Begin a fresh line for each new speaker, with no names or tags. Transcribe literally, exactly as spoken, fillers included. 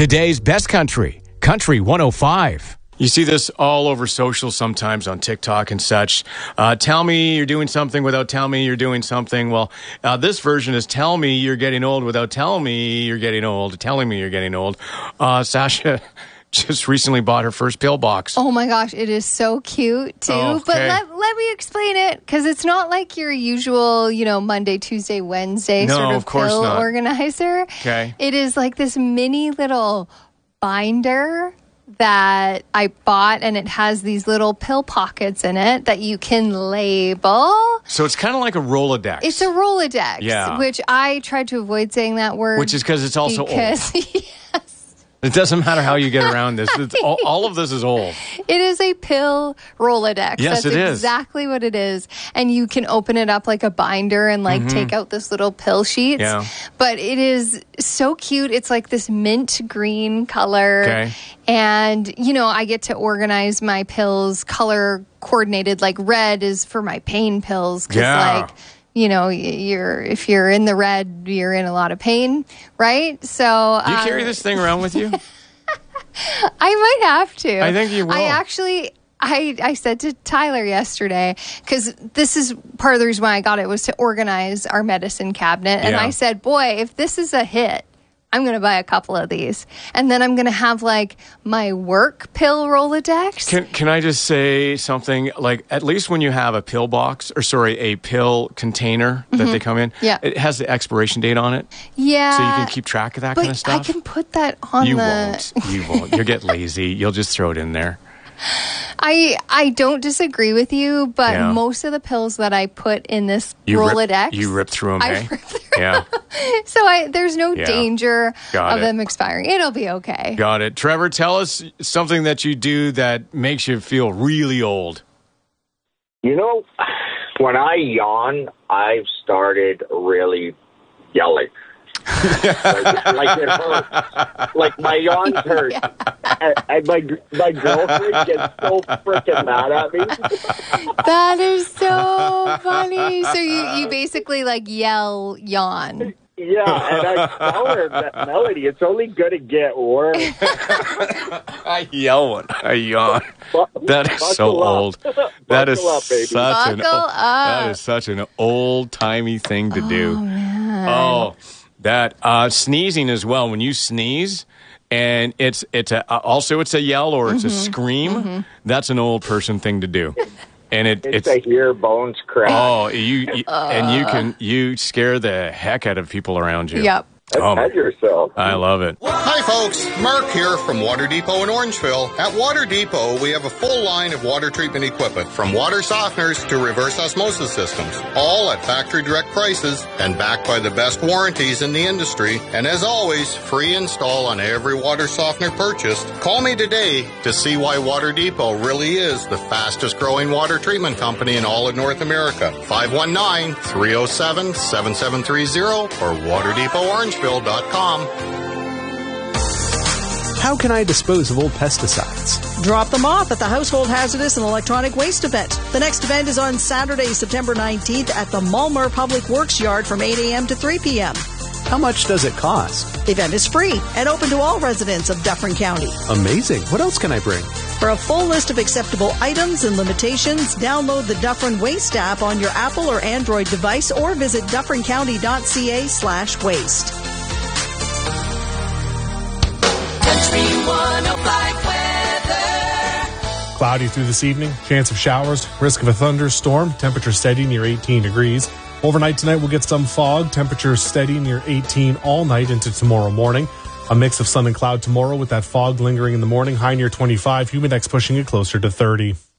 Today's best country, Country one oh five. You see this all over social sometimes on TikTok and such. Uh, tell me you're doing something without tell me you're doing something. Well, uh, this version is tell me you're getting old without telling me you're getting old, telling me you're getting old. Uh, Sasha just recently bought her first pill box.
Oh my gosh, it is so cute too.
Oh, okay.
But let, let me explain it, because it's not like your usual, you know, Monday, Tuesday, Wednesday
No,
sort of,
of course
pill
not.
organizer.
Okay.
It is like this mini little binder that I bought, and it has these little pill pockets in it that you can label.
So it's kind of like a Rolodex.
It's a Rolodex,
Yeah.
which I tried to avoid saying that word.
Which is because it's also
because,
old.
yes,
It doesn't matter how you get around this. It's, all, all of this is old.
it is a pill Rolodex.
Yes,
That's
it is.
exactly what it is. And you can open it up like a binder and like take out this little pill sheets.
Yeah.
But it is so cute. It's like this mint green color.
Okay.
And, you know, I get to organize my pills color coordinated. Like red is for my pain pills. Because
Yeah.
like, you know, you're if you're in the red, you're in a lot of pain, right? So
Do you
uh,
carry this thing around with you?
I might have to.
I think you will.
I actually, I, I said to Tyler yesterday, because this is part of the reason why I got it, was to organize our medicine cabinet. And
Yeah.
I said, boy, if this is a hit, I'm going to buy a couple of these. And then I'm going to have like my work pill Rolodex.
Can can I just say something? Like, at least when you have a pill box, or sorry, a pill container that they come in,
Yeah.
it has the expiration date on it.
yeah.
So you can keep track of that
but
kind of stuff.
I can put that on
you
the...
won't. You won't. You'll get lazy. You'll just throw it in there.
I I don't disagree with you, but
Yeah.
most of the pills that I put in this
You
Rolodex...
Rip, you rip through them,
I
eh?
rip through
Yeah.
So I, there's no
Yeah.
danger
Got
of
it.
them expiring. It'll be okay.
Got it. Trevor, tell us something that you do that makes you feel really old.
You know, when I yawn, I've started really yelling. like, like it hurts. Like my yawns hurt. And, and my my girlfriend gets so freaking mad at me.
That is so funny. So you, you basically like yell yawn.
Yeah, and I tell her that, Melody, it's only going to get worse.
I yell when I yawn. That is so
Buckle up.
old. That is
Buckle up, baby.
such an
Buckle up.
that is such an old timey thing to do.
Oh, man.
Oh, that uh, sneezing as well. When you sneeze, and it's it's a, also it's a yell or it's a scream. That's an old person thing to do, and it
It's,
it's
to hear bones crack.
oh you, you and you can you scare the heck out of people around you.
Yep.
Oh,
Head yourself.
I love it.
Hi folks, Mark here from Water Depot in Orangeville. At Water Depot, we have a full line of water treatment equipment, from water softeners to reverse osmosis systems, all at factory direct prices and backed by the best warranties in the industry. And as always, free install on every water softener purchased. Call me today to see why Water Depot really is the fastest growing water treatment company in all of North America. five one nine, three oh seven, seven seven three oh or water depot orangeville dot com.
How can I dispose of old pesticides?
Drop them off at the Household Hazardous and Electronic Waste event. The next event is on Saturday, September nineteenth at the Mulmer Public Works Yard from eight a.m. to three p.m.
How much does it cost?
The event is free and open to all residents of Dufferin County.
Amazing. What else can I bring?
For a full list of acceptable items and limitations, download the Dufferin Waste app on your Apple or Android device or visit dufferincounty.ca slash waste.
Cloudy through this evening, chance of showers, risk of a thunderstorm, temperature steady near eighteen degrees. Overnight tonight we'll get some fog, temperature steady near eighteen all night into tomorrow morning. A mix of sun and cloud tomorrow with that fog lingering in the morning, high near twenty-five, humidex pushing it closer to thirty.